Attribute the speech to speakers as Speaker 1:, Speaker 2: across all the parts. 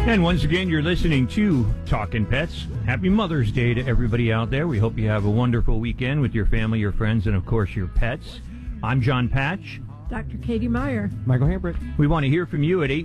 Speaker 1: And once again, you're listening to Talkin' Pets. Happy Mother's Day to everybody out there. We hope you have a wonderful weekend with your family, your friends, and, of course, your pets. I'm John Patch.
Speaker 2: Dr. Katie Meyer.
Speaker 3: Michael Hambrick.
Speaker 1: We want to hear from you at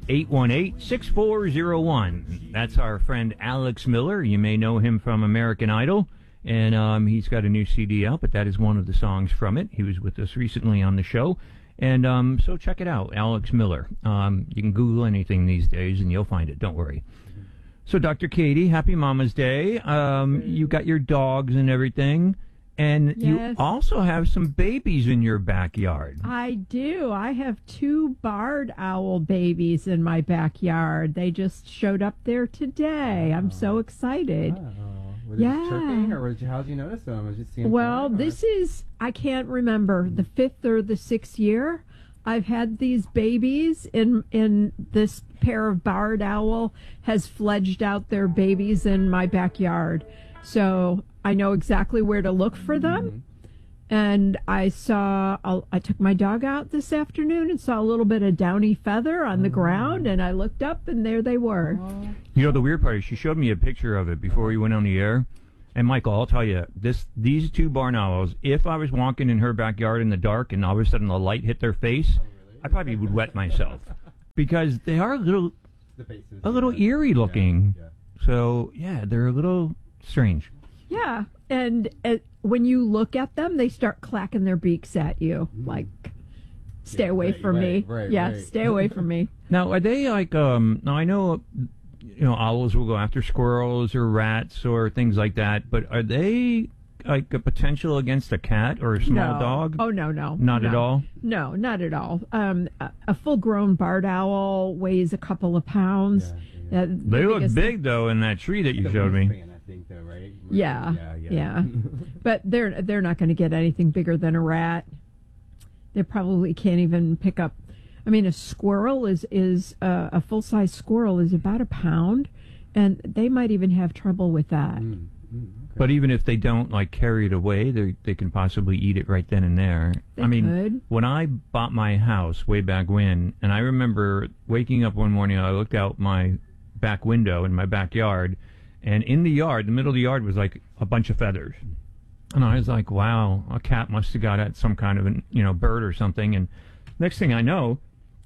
Speaker 1: 818-818-6401. That's our friend Alex Miller. You may know him from American Idol. And he's got a new CD out, but that is one of the songs from it. He was with us recently on the show. And so check it out, Alex Miller. You can Google anything these days, and you'll find it. Don't worry. So, Dr. Katie, happy Mama's Day. You got your dogs and everything. And
Speaker 2: Yes.
Speaker 1: you also have some babies in your backyard.
Speaker 2: I do. I have 2 barred owl babies in my backyard. They just showed up there today. I'm so excited.
Speaker 3: Were they
Speaker 2: Yeah.
Speaker 3: chirping, or how did you notice them? Was it seeing
Speaker 2: Well,
Speaker 3: fun, or?
Speaker 2: this is, I can't remember, the 5th or the 6th year I've had these babies in this pair of barred owl has fledged out their babies in my backyard. So I know exactly where to look for them. And I took my dog out this afternoon and saw a little bit of downy feather on the ground, and I looked up, and there they were.
Speaker 1: You know, the weird part is she showed me a picture of it before we went on the air. And, Michael, I'll tell you, these 2 barn owls, if I was walking in her backyard in the dark and all of a sudden the light hit their face, I probably would wet myself. Because they are a little eerie looking.
Speaker 3: Yeah.
Speaker 1: So, yeah, they're a little strange.
Speaker 2: Yeah, and when you look at them, they start clacking their beaks at you, like, stay away from me.
Speaker 3: Right.
Speaker 2: Stay away from me.
Speaker 1: Now, are they like, now I know, owls will go after squirrels or rats or things like that, but are they like a potential against a cat or a small
Speaker 2: No.
Speaker 1: dog?
Speaker 2: Oh, no.
Speaker 1: Not at all?
Speaker 2: No, not at all. A full-grown barred owl weighs a couple of pounds.
Speaker 3: Yeah.
Speaker 1: They look big, though, in that tree that you showed me.
Speaker 3: Wingspan, I think, though, right?
Speaker 2: Yeah. But they're not going to get anything bigger than a rat. They probably can't even pick up. I mean, a squirrel is a full-size squirrel is about a pound, and they might even have trouble with that.
Speaker 3: Okay.
Speaker 1: But even if they don't like carry it away, they can possibly eat it right then and there.
Speaker 2: They
Speaker 1: I mean,
Speaker 2: could.
Speaker 1: when I bought my house way back when, and I remember waking up one morning, I looked out my back window in my backyard, and in the yard, the middle of the yard was like a bunch of feathers. And I was like, wow, a cat must have got at some kind of bird or something. And next thing I know,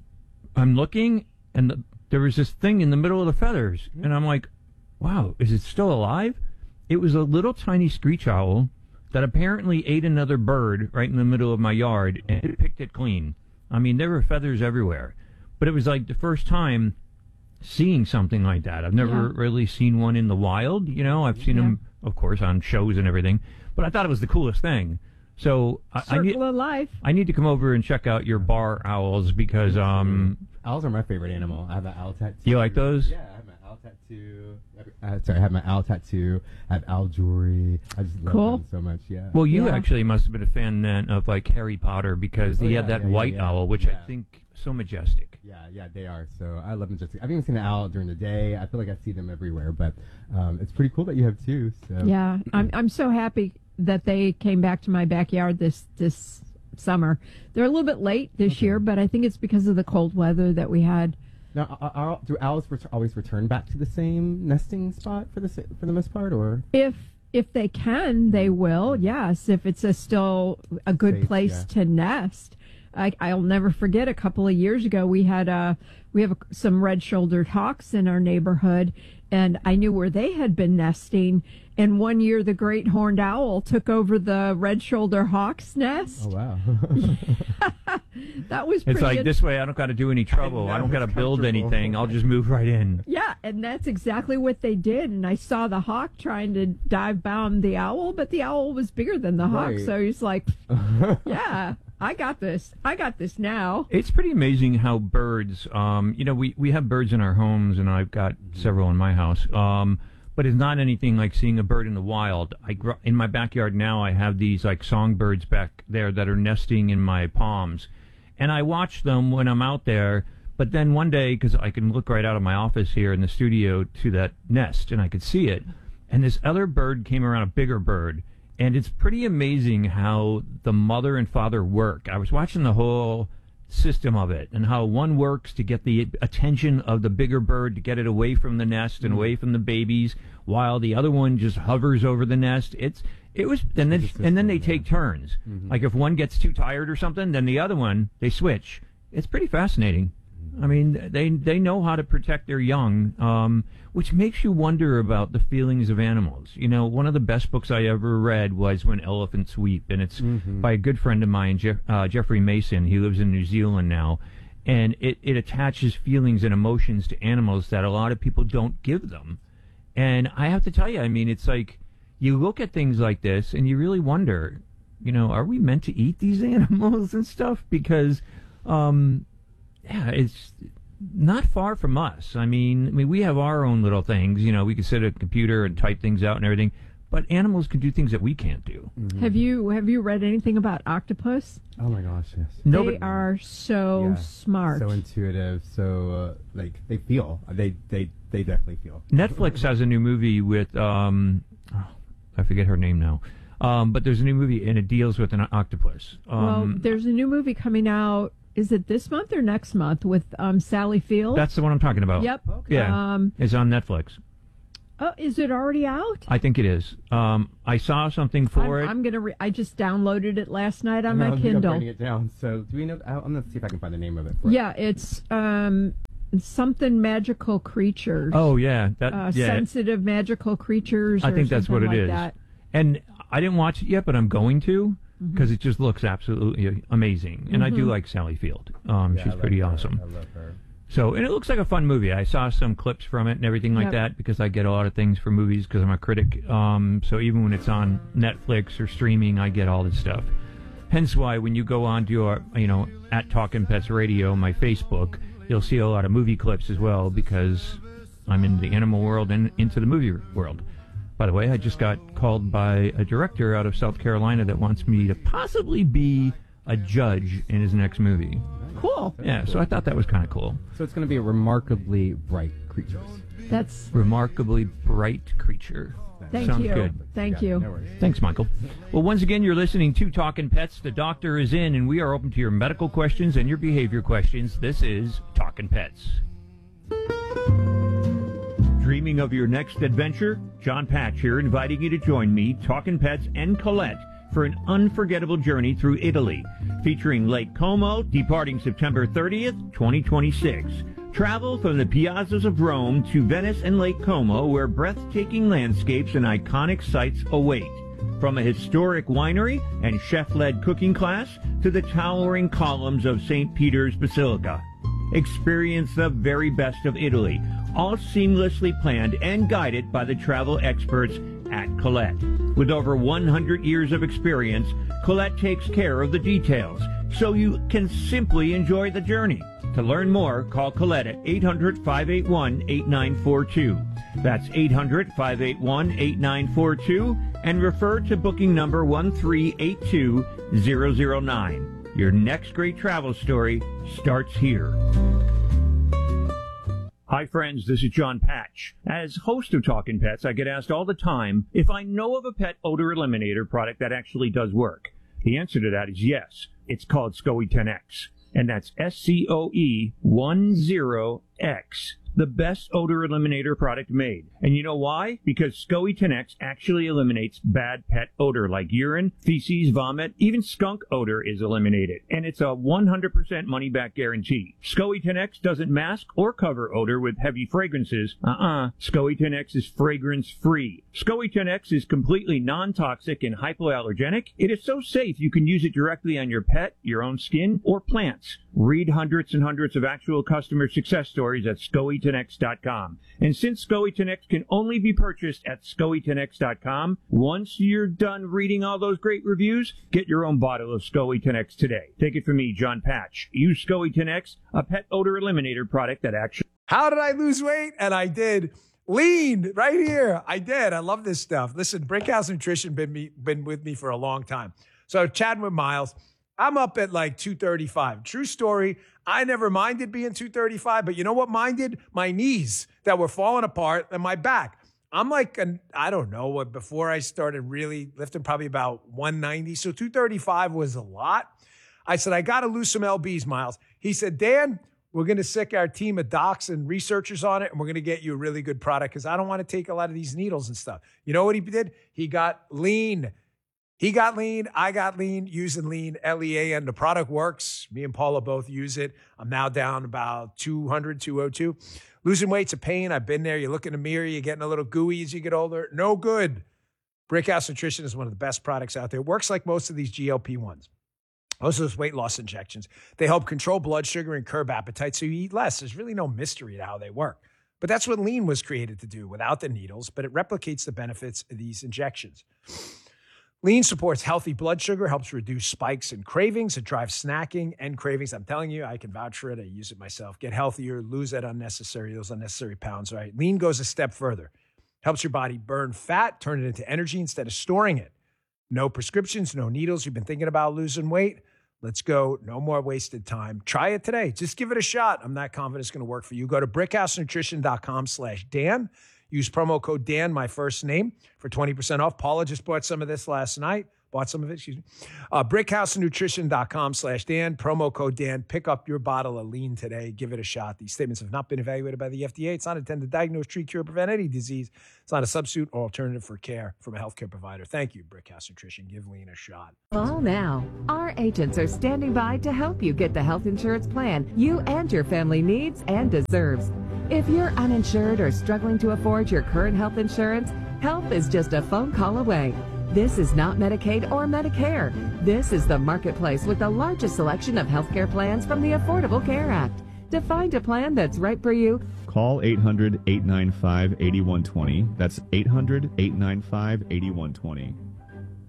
Speaker 1: I'm looking, and there was this thing in the middle of the feathers. And I'm like, wow, is it still alive? It was a little tiny screech owl that apparently ate another bird right in the middle of my yard, and it picked it clean. I mean, there were feathers everywhere. But it was like the first time seeing something like that. I've never really seen one in the wild. I've seen them, of course, on shows and everything. But I thought it was the coolest thing. So
Speaker 2: Circle of life.
Speaker 1: I need to come over and check out your bar owls because
Speaker 3: owls are my favorite animal. I have an owl tattoo.
Speaker 1: You like those?
Speaker 3: Yeah, I have my owl tattoo. I have my owl tattoo. I have owl jewelry. I just love them so much. Yeah.
Speaker 1: Well, you
Speaker 2: Yeah.
Speaker 1: actually must have been a fan then of like Harry Potter because he had that white owl, which I think so majestic.
Speaker 3: Yeah, they are. So I love them. I've even seen an owl during the day. I feel like I see them everywhere, but it's pretty cool that you have 2. So.
Speaker 2: Yeah, I'm so happy that they came back to my backyard this summer. They're a little bit late this year, but I think it's because of the cold weather that we had.
Speaker 3: Now, do owls always return back to the same nesting spot for the most part, or
Speaker 2: If they can, they will. Yes, if it's still a good
Speaker 3: Safe,
Speaker 2: place to nest. I'll never forget a couple of years ago we have some red-shouldered hawks in our neighborhood, and I knew where they had been nesting. And one year the great horned owl took over the red-shouldered hawk's nest.
Speaker 3: oh wow,
Speaker 2: That was
Speaker 1: It's
Speaker 2: pretty
Speaker 1: like this way I don't got to do any trouble. I don't got to build anything. I'll just move right in.
Speaker 2: Yeah, and that's exactly what they did. And I saw the hawk trying to dive bomb the owl, but the owl was bigger than the hawk.
Speaker 3: Right.
Speaker 2: So he's like, yeah, I got this. I got this now.
Speaker 1: It's pretty amazing how birds, we have birds in our homes, and I've got several in my house. But it's not anything like seeing a bird in the wild. In my backyard now, I have these like songbirds back there that are nesting in my palms. And I watch them when I'm out there. But then one day, because I can look right out of my office here in the studio to that nest, and I could see it. And this other bird came around, a bigger bird. And it's pretty amazing how the mother and father work. I was watching the whole system of it and how one works to get the attention of the bigger bird to get it away from the nest and away from the babies, while the other one just hovers over the nest. And then they take turns. Like if one gets too tired or something, then the other one, they switch. It's pretty fascinating. I mean, they know how to protect their young, which makes you wonder about the feelings of animals. You know, one of the best books I ever read was When Elephants Weep, and it's by a good friend of mine, Jeffrey Mason. He lives in New Zealand now, and it attaches feelings and emotions to animals that a lot of people don't give them. And I have to tell you, I mean, it's like you look at things like this and you really wonder, you know, are we meant to eat these animals and stuff? Because yeah, it's not far from us. I mean, we have our own little things. You know, we can sit at a computer and type things out and everything, but animals can do things that we can't do.
Speaker 2: Have you read anything about octopus?
Speaker 3: Oh my gosh, yes.
Speaker 2: They are so smart,
Speaker 3: so intuitive, so like they feel. They definitely feel.
Speaker 1: Netflix has a new movie with I forget her name now. But there's a new movie and it deals with an octopus.
Speaker 2: Well, there's a new movie coming out. Is it this month or next month with Sally Field?
Speaker 1: That's the one I'm talking about.
Speaker 2: Yep.
Speaker 3: Okay.
Speaker 1: Yeah. It's on Netflix.
Speaker 2: Oh, is it already out?
Speaker 1: I think it is. I saw something for it.
Speaker 2: I'm gonna. I just downloaded it last night on my
Speaker 3: I'm
Speaker 2: Kindle.
Speaker 3: writing it down. So do we know? I'm gonna see if I can find the name of it.
Speaker 2: Yeah, it's something magical creatures.
Speaker 1: Oh yeah,
Speaker 2: sensitive magical creatures.
Speaker 1: I think that's what it is.
Speaker 2: That.
Speaker 1: And I didn't watch it yet, but I'm going to because it just looks absolutely amazing. And I do like Sally Field. She's pretty awesome.
Speaker 3: I love her.
Speaker 1: So, and it looks like a fun movie. I saw some clips from it and everything like that because I get a lot of things for movies because I'm a critic. So even when it's on Netflix or streaming, I get all this stuff. Hence why when you go on to our, at Talkin' Pets Radio, my Facebook, you'll see a lot of movie clips as well because I'm in the animal world and into the movie world. By the way, I just got called by a director out of South Carolina that wants me to possibly be a judge in his next movie.
Speaker 2: Cool.
Speaker 1: Yeah, so I thought that was kind of cool.
Speaker 3: So it's going to be a remarkably bright creatures.
Speaker 2: That's
Speaker 1: remarkably bright creature.
Speaker 2: Thank
Speaker 1: Sounds
Speaker 2: you.
Speaker 1: good.
Speaker 2: Thank you.
Speaker 3: No worries.
Speaker 1: Thanks, Michael. Well, once again, you're listening to Talkin' Pets. The doctor is in, and we are open to your medical questions and your behavior questions. This is Talkin' Pets. Dreaming of your next adventure? John Patch here, inviting you to join me, Talkin' Pets, and Colette for an unforgettable journey through Italy, featuring Lake Como, departing September 30th, 2026. Travel from the piazzas of Rome to Venice and Lake Como, where breathtaking landscapes and iconic sights await. From a historic winery and chef-led cooking class to the towering columns of St. Peter's Basilica. Experience the very best of Italy, all seamlessly planned and guided by the travel experts at Colette. With over 100 years of experience, Colette takes care of the details, so you can simply enjoy the journey. To learn more, call Colette at 800-581-8942. That's 800-581-8942, and refer to booking number 1382009. Your next great travel story starts here. Hi friends, this is John Patch. As host of Talkin' Pets, I get asked all the time if I know of a pet odor eliminator product that actually does work. The answer to that is yes. It's called SCOE 10X, and that's SCOE 10X. The best odor eliminator product made. And you know why? Because SCOE 10X actually eliminates bad pet odor like urine, feces, vomit, even skunk odor is eliminated. And it's a 100% money-back guarantee. SCOE 10X doesn't mask or cover odor with heavy fragrances. SCOE 10X is fragrance-free. SCOE 10X is completely non-toxic and hypoallergenic. It is so safe you can use it directly on your pet, your own skin, or plants. Read hundreds and hundreds of actual customer success stories at SCOE10X.com. And since SCOE 10X can only be purchased at SCOE10X.com, once you're done reading all those great reviews, get your own bottle of SCOE 10X today. Take it from me, John Patch. Use SCOE 10X, a pet odor eliminator product that actually...
Speaker 4: How did I lose weight? And I did. Lean right here. I did. I love this stuff. Listen, Brickhouse Nutrition been with me for a long time. So chatting with Miles, I'm up at like 235. True story. I never minded being 235, but you know what minded? My knees that were falling apart and my back. I'm like, I don't know, before I started really lifting, probably about 190. So 235 was a lot. I said, I got to lose some LBs, Miles. He said, Dan, we're going to sick our team of docs and researchers on it, and we're going to get you a really good product because I don't want to take a lot of these needles and stuff. You know what he did? He got lean. He got lean. I got lean using lean, LEAN. The product works. Me and Paula both use it. I'm now down about 200, 202. Losing weight's a pain. I've been there. You look in the mirror, you're getting a little gooey as you get older. No good. Brickhouse Nutrition is one of the best products out there. It works like most of these GLP-1s. Most of those weight loss injections. They help control blood sugar and curb appetite so you eat less. There's really no mystery to how they work. But that's what lean was created to do without the needles, but it replicates the benefits of these injections. Lean supports healthy blood sugar, helps reduce spikes and cravings. It drives snacking and cravings. I'm telling you, I can vouch for it. I use it myself. Get healthier, lose those unnecessary pounds, right? Lean goes a step further. Helps your body burn fat, turn it into energy instead of storing it. No prescriptions, no needles. You've been thinking about losing weight? Let's go. No more wasted time. Try it today. Just give it a shot. I'm not confident it's going to work for you. Go to brickhousenutrition.com/Dan. Use promo code Dan, my first name, for 20% off. Paula just bought some of this last night. Brickhousenutrition.com/Dan. Promo code Dan. Pick up your bottle of lean today. Give it a shot. These statements have not been evaluated by the FDA. It's not intended to diagnose, treat, cure, or prevent any disease. It's not a substitute or alternative for care from a healthcare provider. Thank you, Brickhouse Nutrition. Give lean a shot.
Speaker 5: Call now. Our agents are standing by to help you get the health insurance plan you and your family needs and deserves. If you're uninsured or struggling to afford your current health insurance, help is just a phone call away. This is not Medicaid or Medicare. This is the marketplace with the largest selection of healthcare plans from the Affordable Care Act. To find a plan that's right for you,
Speaker 6: call 800-895-8120. That's 800-895-8120.